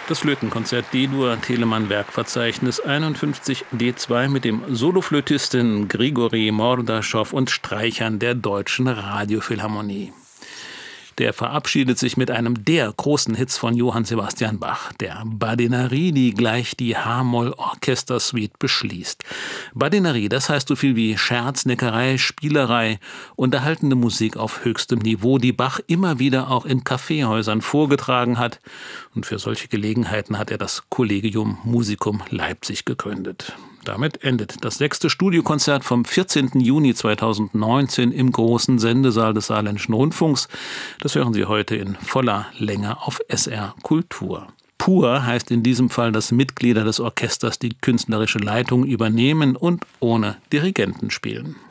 Das Flötenkonzert D-Dur Telemann Werkverzeichnis 51 D2 mit dem Soloflötisten Grigori Mordaschow und Streichern der Deutschen Radiophilharmonie. Der verabschiedet sich mit einem der großen Hits von Johann Sebastian Bach, der Badinerie, die gleich die H-Moll-Orchestersuite beschließt. Badinerie, das heißt so viel wie Scherz, Neckerei, Spielerei, unterhaltende Musik auf höchstem Niveau, die Bach immer wieder auch in Kaffeehäusern vorgetragen hat. Und für solche Gelegenheiten hat er das Collegium Musicum Leipzig gegründet. Damit endet das 6. Studiokonzert vom 14. Juni 2019 im großen Sendesaal des Saarländischen Rundfunks. Das hören Sie heute in voller Länge auf SR Kultur. Pur heißt in diesem Fall, dass Mitglieder des Orchesters die künstlerische Leitung übernehmen und ohne Dirigenten spielen.